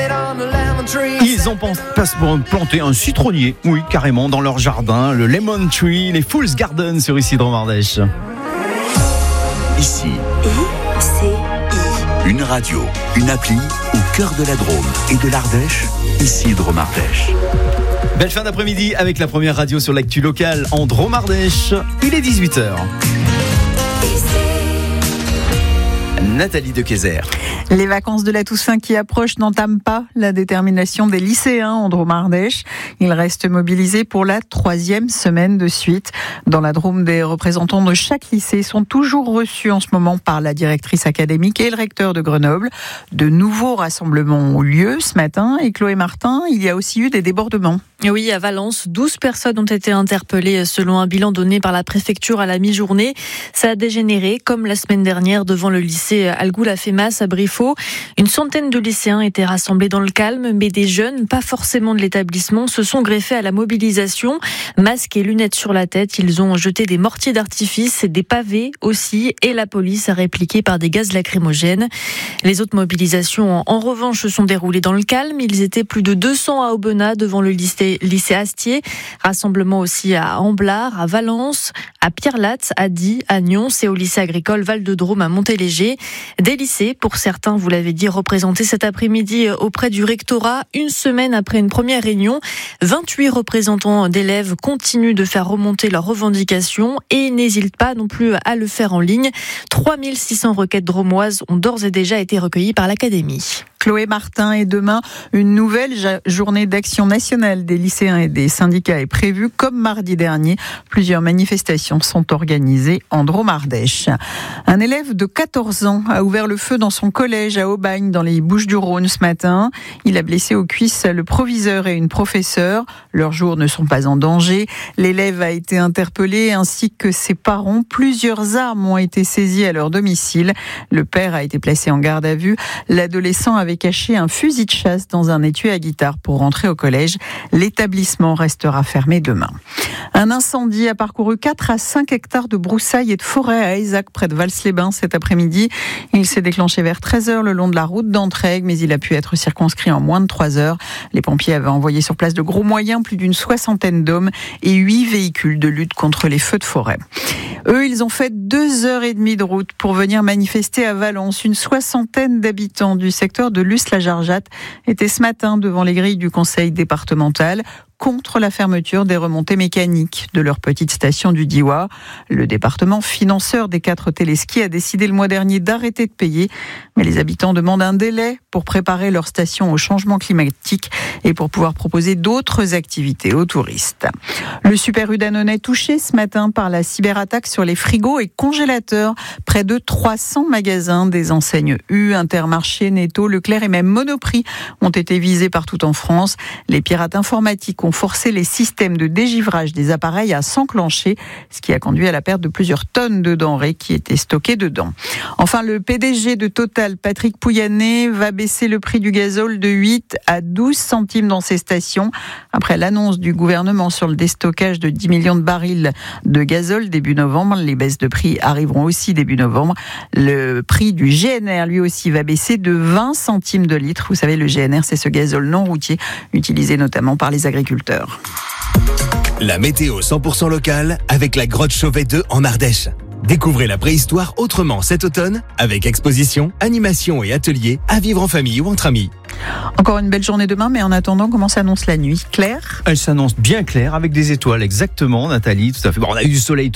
Ils ont planté un citronnier, oui, carrément, dans leur jardin, le Lemon Tree, les Fool's Garden sur ici Drôme-Ardèche. Ici, une radio, une appli au cœur de la Drôme et de l'Ardèche, ici Drôme-Ardèche. Belle fin d'après-midi avec la première radio sur l'actu locale en Drôme-Ardèche. Il est 18h. Nathalie Dequezer. Les vacances de la Toussaint qui approchent n'entament pas la détermination des lycéens en Drôme-Ardèche. Ils restent mobilisés pour la 3e semaine de suite. Dans la Drôme, des représentants de chaque lycée sont toujours reçus en ce moment par la directrice académique et le recteur de Grenoble. De nouveaux rassemblements ont lieu ce matin. Et Chloé Martin, il y a aussi eu des débordements. Oui, à Valence, 12 personnes ont été interpellées selon un bilan donné par la préfecture à la mi-journée. Ça a dégénéré, comme la semaine dernière, devant le lycée Algoula-Fémas à Briffaut. Une centaine de lycéens étaient rassemblés dans le calme, mais des jeunes, pas forcément de l'établissement, se sont greffés à la mobilisation. Masques et lunettes sur la tête, ils ont jeté des mortiers d'artifice, des pavés aussi, et la police a répliqué par des gaz lacrymogènes. Les autres mobilisations, en revanche, se sont déroulées dans le calme. Ils étaient plus de 200 à Aubenas devant le lycée Astier. Rassemblement aussi à Amblard, à Valence, à Pierre-Latte, à Die, à Nyons et au lycée agricole Val-de-Drôme à Montéléger. Des lycées, pour certains, vous l'avez dit, représentés cet après-midi auprès du rectorat, une semaine après une première réunion. 28 représentants d'élèves continuent de faire remonter leurs revendications et n'hésitent pas non plus à le faire en ligne. 3600 requêtes drômoises ont d'ores et déjà été recueillies par l'académie. Chloé Martin, et demain, une nouvelle journée d'action nationale des lycéens et des syndicats est prévue. Comme mardi dernier, plusieurs manifestations sont organisées en Drôme-Ardèche. Un élève de 14 ans a ouvert le feu dans son collège à Aubagne, dans les Bouches-du-Rhône ce matin. Il a blessé aux cuisses le proviseur et une professeure. Leurs jours ne sont pas en danger. L'élève a été interpellé ainsi que ses parents. Plusieurs armes ont été saisies à leur domicile. Le père a été placé en garde à vue. L'adolescent avait caché un fusil de chasse dans un étui à guitare pour rentrer au collège. L'établissement restera fermé demain. Un incendie a parcouru 4 à 5 hectares de broussailles et de forêt à Aizac, près de Vals-les-Bains, cet après-midi. Il s'est déclenché vers 13h le long de la route d'Entraigues, mais il a pu être circonscrit en moins de 3 heures. Les pompiers avaient envoyé sur place de gros moyens, plus d'une 60aine d'hommes et 8 véhicules de lutte contre les feux de forêt. Eux, ils ont fait 2h30 de route pour venir manifester à Valence. Une 60aine d'habitants du secteur de Luce-la-Jarjatte étaient ce matin devant les grilles du conseil départemental contre la fermeture des remontées mécaniques de leur petite station du Diois. Le département financeur des 4 téléskis a décidé le mois dernier d'arrêter de payer, mais les habitants demandent un délai pour préparer leur station au changement climatique et pour pouvoir proposer d'autres activités aux touristes. Le Super U d'Annonay touché ce matin par la cyberattaque sur les frigos et congélateurs. Près de 300 magasins des enseignes U, Intermarché, Netto, Leclerc et même Monoprix ont été visés partout en France. Les pirates informatiques ont forcé les systèmes de dégivrage des appareils à s'enclencher, ce qui a conduit à la perte de plusieurs tonnes de denrées qui étaient stockées dedans. Enfin, le PDG de Total, Patrick Pouyanné, va baisser le prix du gazole de 8 à 12 centimes dans ses stations. Après l'annonce du gouvernement sur le déstockage de 10 millions de barils de gazole début novembre, les baisses de prix arriveront aussi début novembre. Le prix du GNR, lui aussi, va baisser de 20 centimes de litre. Vous savez, le GNR, c'est ce gazole non routier utilisé notamment par les agriculteurs. La météo 100% locale avec la grotte Chauvet 2 en Ardèche. Découvrez la préhistoire autrement cet automne avec exposition, animation et ateliers à vivre en famille ou entre amis. Encore une belle journée demain, mais en attendant, comment s'annonce la nuit? Claire? Elle s'annonce bien claire avec des étoiles, exactement, Nathalie, tout à fait. Bon, on a eu du soleil